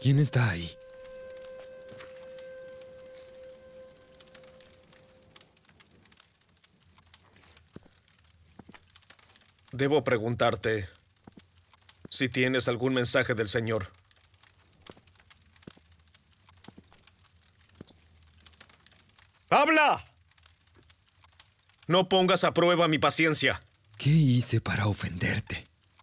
¿Quién está ahí? Debo preguntarte si tienes algún mensaje del Señor. ¡Habla! No pongas a prueba mi paciencia. ¿Qué hice para ofenderte?